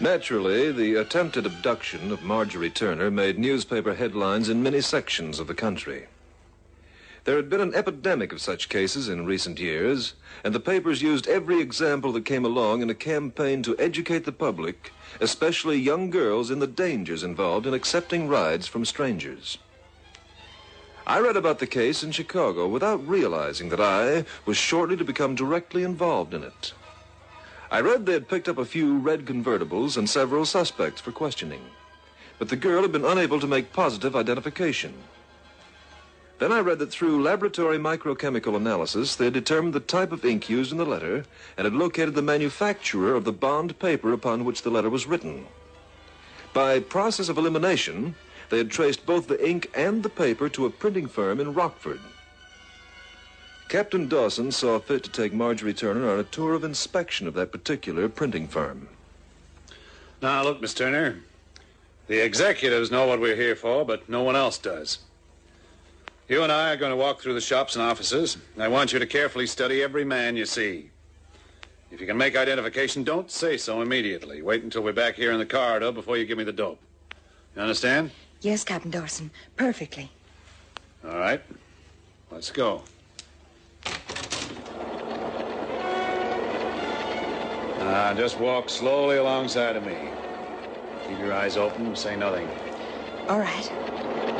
Naturally, the attempted abduction of Marjorie Turner made newspaper headlines in many sections of the country. There had been an epidemic of such cases in recent years, and the papers used every example that came along in a campaign to educate the public, especially young girls, in the dangers involved in accepting rides from strangers. I read about the case in Chicago without realizing that I was shortly to become directly involved in it. I read they had picked up a few red convertibles and several suspects for questioning, but the girl had been unable to make positive identification. Then I read that through laboratory microchemical analysis, they had determined the type of ink used in the letter and had located the manufacturer of the bond paper upon which the letter was written. By process of elimination, they had traced both the ink and the paper to a printing firm in Rockford. Captain Dawson saw fit to take Marjorie Turner on a tour of inspection of that particular printing firm. Now, look, Miss Turner, the executives know what we're here for, but no one else does. You and I are going to walk through the shops and offices. I want you to carefully study every man you see. If you can make identification, don't say so immediately. Wait until we're back here in the corridor before you give me the dope. You understand? Yes, Captain Dawson. Perfectly. All right. Let's go. Just walk slowly alongside of me. Keep your eyes open and say nothing. All right.